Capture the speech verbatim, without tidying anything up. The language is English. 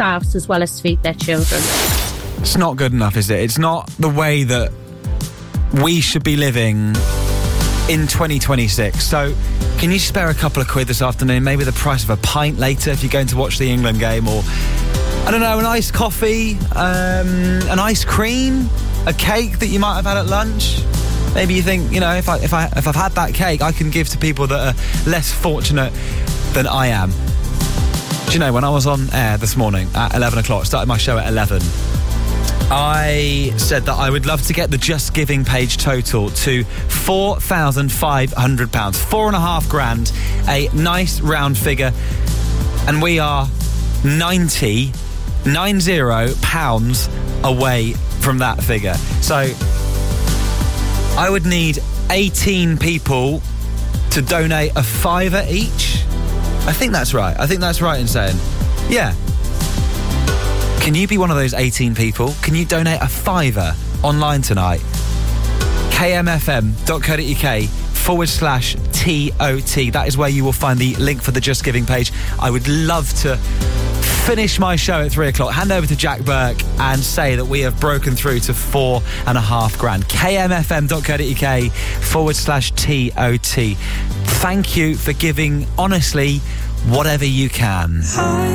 themselves as well as feed their children. It's not good enough, is it? It's not the way that we should be living in twenty twenty-six. So can you spare a couple of quid this afternoon? Maybe the price of a pint later if you're going to watch the England game, or I don't know, an iced coffee, um, an ice cream, a cake that you might have had at lunch. Maybe you think, you know, if I if I if I've had that cake, I can give to people that are less fortunate than I am. Do you know, when I was on air this morning at eleven o'clock, started my show at eleven, I said that I would love to get the Just Giving page total to four thousand five hundred pounds. Four and a half grand, a nice round figure. And we are ninety, nine zero pounds away from that figure. So I would need eighteen people to donate a fiver each. I think that's right. I think that's right in saying, yeah. Can you be one of those eighteen people? Can you donate a fiver online tonight? kmfm.co.uk forward slash T O T. That is where you will find the link for the Just Giving page. I would love to finish my show at three o'clock, hand over to Jack Burke and say that we have broken through to four and a half grand. kmfm.co.uk forward slash T O T. Thank you for giving, honestly, whatever you can.